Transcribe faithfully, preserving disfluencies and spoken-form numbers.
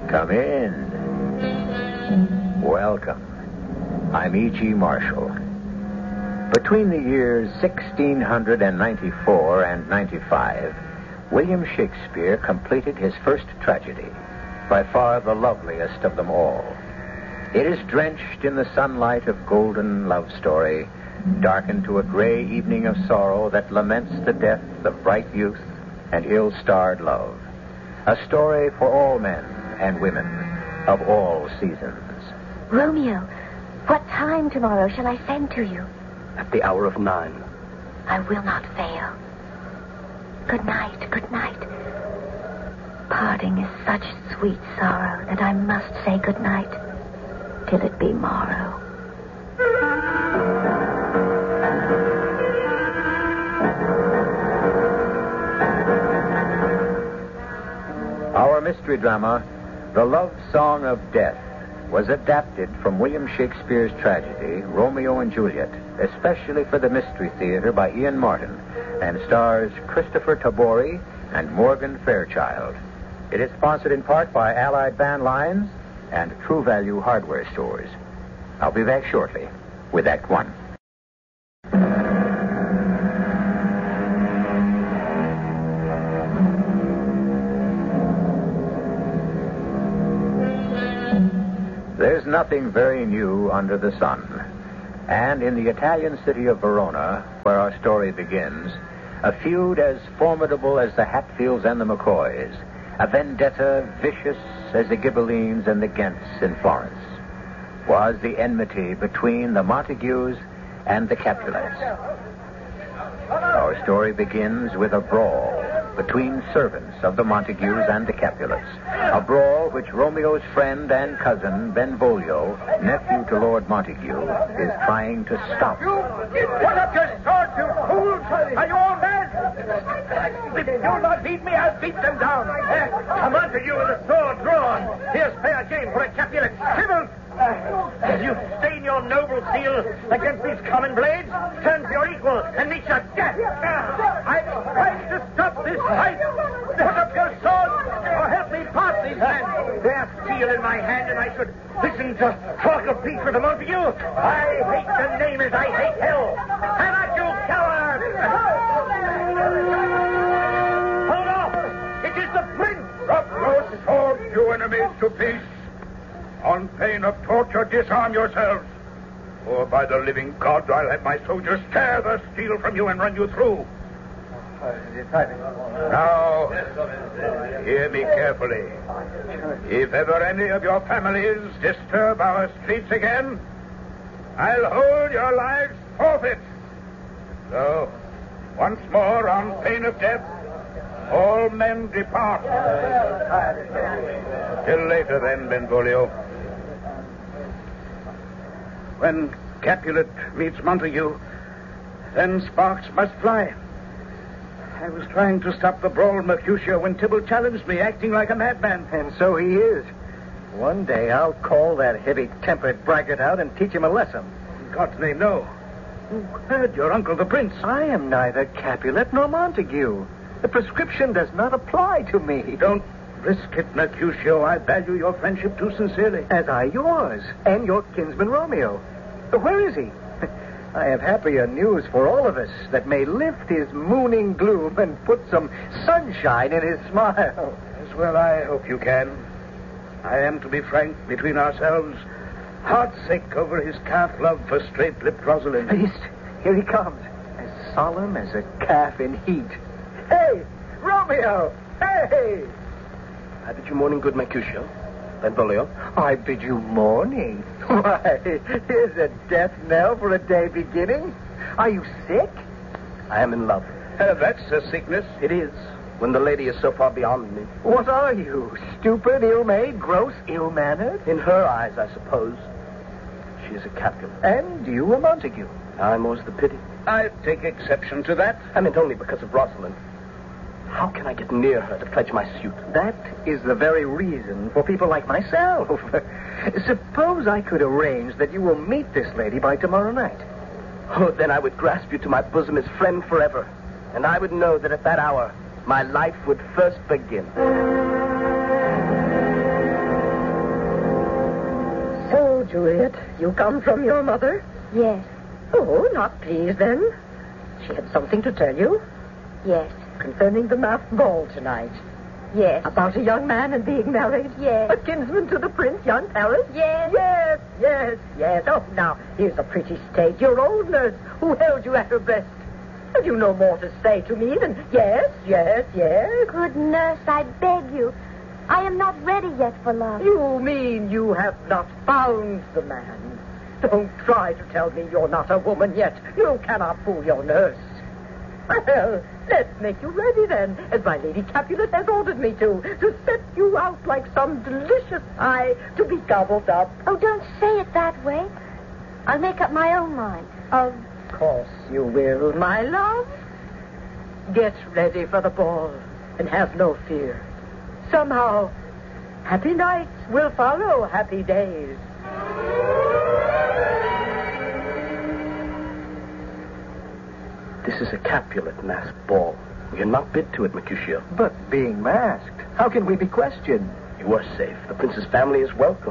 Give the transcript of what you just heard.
Come in. Welcome. I'm E G. Marshall. Between the years sixteen ninety-four and ninety-five, William Shakespeare completed his first tragedy, by far the loveliest of them all. It is drenched in the sunlight of golden love story, darkened to a gray evening of sorrow that laments the death of bright youth and ill-starred love. A story for all men and women of all seasons. Romeo, what time tomorrow shall I send to you? At the hour of nine. I will not fail. Good night, good night. Parting is such sweet sorrow that I must say good night till it be morrow. Our mystery drama, The Love Song of Death, was adapted from William Shakespeare's tragedy, Romeo and Juliet, especially for the Mystery Theater by Ian Martin, and stars Christopher Tabori and Morgan Fairchild. It is sponsored in part by Allied Van Lines and True Value Hardware Stores. I'll be back shortly with Act One. There's nothing very new under the sun. And in the Italian city of Verona, where our story begins, a feud as formidable as the Hatfields and the McCoys, a vendetta vicious as the Ghibellines and the Ghents in Florence, was the enmity between the Montagues and the Capulets. Our story begins with a brawl between servants of the Montagues and the Capulets, a brawl which Romeo's friend and cousin, Benvolio, nephew to Lord Montague, is trying to stop. You put up your sword, you fools! Are you all mad? If you not beat me, I'll beat them down. Uh, come on to you with a sword drawn. Here's fair game for a Capulet. Civil! As you stain your noble seal against these common blades, turn to your equal and meet your death. I'm trying to stop this fight. Put up your sword or help me part these men. There's steel in my hand, and I should listen to talk of peace with the Montague. I hate the name as I hate hell. Have at you, coward! Hold off! It is the prince! Drop your swords, you enemies, to peace. On pain of torture, disarm yourselves. Or by the living gods, I'll have my soldiers tear the steel from you and run you through. Now, hear me carefully. If ever any of your families disturb our streets again, I'll hold your lives forfeit. So, once more, on pain of death, all men depart. Till later, then, Benvolio. When Capulet meets Montague, then sparks must fly. I was trying to stop the brawl in Mercutio when Tybalt challenged me, acting like a madman. And so he is. One day I'll call that heavy-tempered braggart out and teach him a lesson. In God's name, no. Who heard your uncle, the prince? I am neither Capulet nor Montague. The prescription does not apply to me. Don't risk it, Mercutio. I value your friendship too sincerely. As I yours, and your kinsman Romeo. Where is he? I have happier news for all of us that may lift his mooning gloom and put some sunshine in his smile. As well, I hope you can. I am, to be frank, between ourselves, heartsick over his calf love for straight-lipped Rosalind. Beast, here he comes, as solemn as a calf in heat. Hey, Romeo! Hey! I bid you morning, good Mercutio. Benvolio. I bid you morning. Why, here's a death knell for a day beginning. Are you sick? I am in love. Uh, that's a sickness. It is, when the lady is so far beyond me. What are you? Stupid, ill-made, gross, ill-mannered? In her eyes, I suppose. She is a Capulet. And you a Montague. I more's the pity. I take exception to that. I meant only because of Rosalind. How can I get near her to pledge my suit? That is the very reason for people like myself. Suppose I could arrange that you will meet this lady by tomorrow night. Oh, then I would grasp you to my bosom as friend forever. And I would know that at that hour, my life would first begin. Juliet, you come from your mother? Yes, Oh, not pleased then. She had something to tell you yes, concerning the masked ball tonight. yes. About a young man and being married? Yes. A kinsman to the prince, young Paris? Yes. Yes, yes, yes. Oh, now, here's a pretty state. Your old nurse who held you at her breast. Have you no more to say to me than yes, yes, yes? Good nurse, I beg you. I am not ready yet for love. You mean you have not found the man? Don't try to tell me you're not a woman yet. You cannot fool your nurse. Well, let's make you ready then, as my Lady Capulet has ordered me to, to set you out like some delicious pie to be gobbled up. Oh, don't say it that way. I'll make up my own mind. Of course you will, my love. Get ready for the ball, and have no fear. Somehow, happy nights will follow happy days. This is a Capulet masked ball. We are not bid to it, Mercutio. But being masked, how can we be questioned? You are safe. The prince's family is welcome.